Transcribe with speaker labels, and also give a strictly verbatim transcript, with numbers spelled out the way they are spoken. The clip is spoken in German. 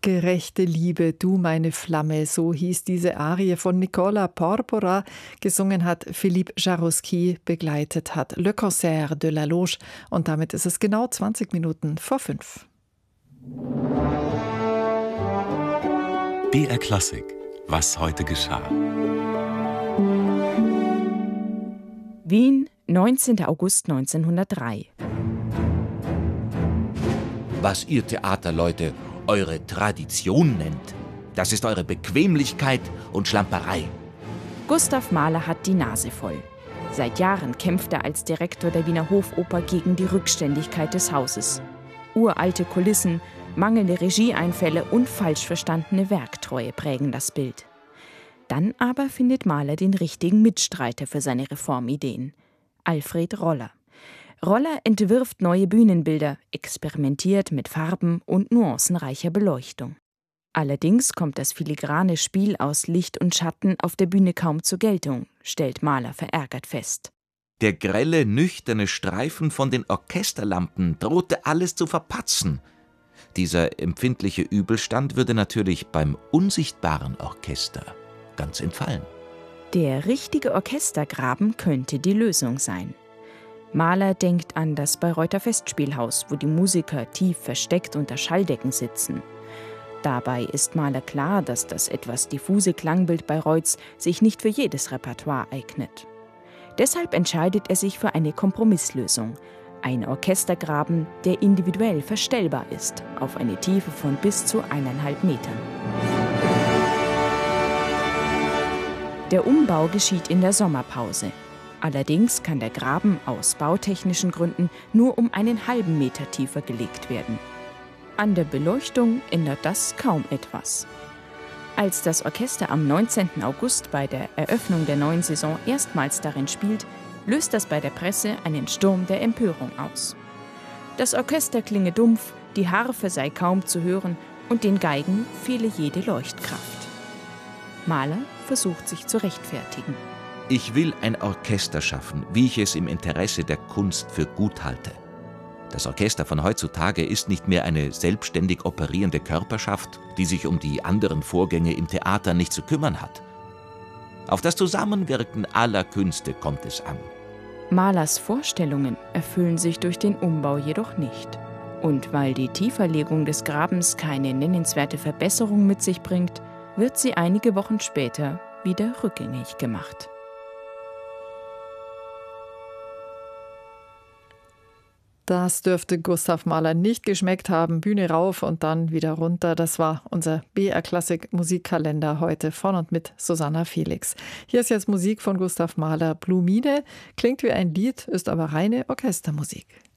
Speaker 1: Gerechte Liebe, du meine Flamme, so hieß diese Arie von Nicola Porpora. Gesungen hat Philippe Jarouski, begleitet hat Le Concert de la Loge. Und damit ist es genau zwanzig Minuten vor fünf.
Speaker 2: B R Klassik, was heute geschah.
Speaker 3: Wien, neunzehnter August neunzehnhundertdrei.
Speaker 4: Was ihr Theaterleute eure Tradition nennt, das ist eure Bequemlichkeit und Schlamperei.
Speaker 3: Gustav Mahler hat die Nase voll. Seit Jahren kämpft er als Direktor der Wiener Hofoper gegen die Rückständigkeit des Hauses. Uralte Kulissen, mangelnde Regieeinfälle und falsch verstandene Werktreue prägen das Bild. Dann aber findet Mahler den richtigen Mitstreiter für seine Reformideen: Alfred Roller. Roller entwirft neue Bühnenbilder, experimentiert mit Farben und nuancenreicher Beleuchtung. Allerdings kommt das filigrane Spiel aus Licht und Schatten auf der Bühne kaum zur Geltung, stellt Mahler verärgert fest.
Speaker 4: Der grelle, nüchterne Streifen von den Orchesterlampen drohte alles zu verpatzen. Dieser empfindliche Übelstand würde natürlich beim unsichtbaren Orchester ganz entfallen.
Speaker 3: Der richtige Orchestergraben könnte die Lösung sein. Mahler denkt an das Bayreuther Festspielhaus, wo die Musiker tief versteckt unter Schalldecken sitzen. Dabei ist Mahler klar, dass das etwas diffuse Klangbild Bayreuths sich nicht für jedes Repertoire eignet. Deshalb entscheidet er sich für eine Kompromisslösung: ein Orchestergraben, der individuell verstellbar ist, auf eine Tiefe von bis zu eineinhalb Metern. Der Umbau geschieht in der Sommerpause. Allerdings kann der Graben aus bautechnischen Gründen nur um einen halben Meter tiefer gelegt werden. An der Beleuchtung ändert das kaum etwas. Als das Orchester am neunzehnten August bei der Eröffnung der neuen Saison erstmals darin spielt, löst das bei der Presse einen Sturm der Empörung aus. Das Orchester klinge dumpf, die Harfe sei kaum zu hören und den Geigen fehle jede Leuchtkraft. Mahler versucht sich zu rechtfertigen.
Speaker 4: Ich will ein Orchester schaffen, wie ich es im Interesse der Kunst für gut halte. Das Orchester von heutzutage ist nicht mehr eine selbstständig operierende Körperschaft, die sich um die anderen Vorgänge im Theater nicht zu kümmern hat. Auf das Zusammenwirken aller Künste kommt es an.
Speaker 3: Mahlers Vorstellungen erfüllen sich durch den Umbau jedoch nicht. Und weil die Tieferlegung des Grabens keine nennenswerte Verbesserung mit sich bringt, wird sie einige Wochen später wieder rückgängig gemacht.
Speaker 1: Das dürfte Gustav Mahler nicht geschmeckt haben. Bühne rauf und dann wieder runter. Das war unser B R Klassik Musikkalender heute von und mit Susanna Felix. Hier ist jetzt Musik von Gustav Mahler. Blumine klingt wie ein Lied, ist aber reine Orchestermusik.